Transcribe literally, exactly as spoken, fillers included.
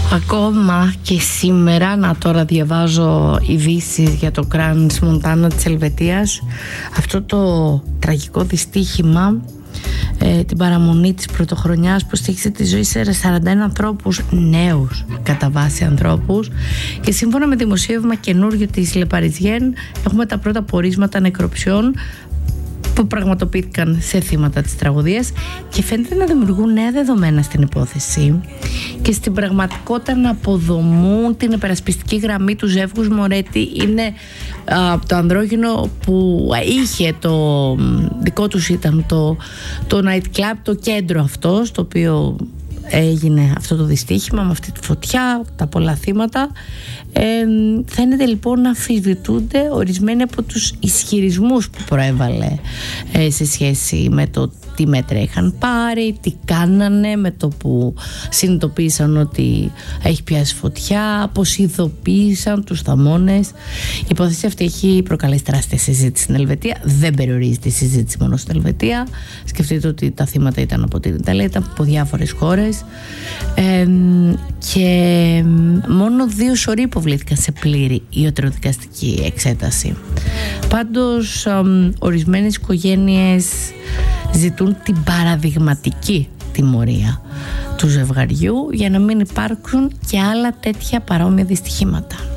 Ακόμα και σήμερα, να τώρα διαβάζω ειδήσεις για το Crans Montana της Ελβετίας, αυτό το τραγικό δυστύχημα, ε, την παραμονή της πρωτοχρονιάς που στοίχησε τη ζωή σε σαράντα ένα ανθρώπους, νέους κατά βάση ανθρώπους, και σύμφωνα με δημοσίευμα καινούριο της Le Parisien έχουμε τα πρώτα πορίσματα νεκροψιών που πραγματοποιήθηκαν σε θύματα της τραγωδίας και φαίνεται να δημιουργούν νέα δεδομένα στην υπόθεση και στην πραγματικότητα να αποδομούν την υπερασπιστική γραμμή του ζεύγους Μορέτη. Είναι α, το ανδρόγυνο που είχε το δικό τους, ήταν το, το night club, το κέντρο αυτό στο οποίο έγινε αυτό το δυστύχημα με αυτή τη φωτιά, τα πολλά θύματα. Ε, φαίνεται λοιπόν να αμφισβητούνται ορισμένοι από τους ισχυρισμούς που προέβαλε ε, σε σχέση με το τι μέτρα είχαν πάρει, τι κάνανε με το που συνειδητοποίησαν ότι έχει πιάσει φωτιά, πως ειδοποίησαν τους θαμώνες. Η υπόθεση αυτή έχει προκαλέσει τεράστια συζήτηση στην Ελβετία. Δεν περιορίζεται η συζήτηση μόνο στην Ελβετία. Σκεφτείτε ότι τα θύματα ήταν από την Ιταλία, ήταν από διάφορες χώρες, ε, και μόνο δύο σωροί υποβλήθηκαν σε πλήρη ιατροδικαστική εξέταση. Πάντως, ε, ορισμένες οικογένειες ζητούν την παραδειγματική τιμωρία του ζευγαριού για να μην υπάρξουν και άλλα τέτοια παρόμοια δυστυχήματα.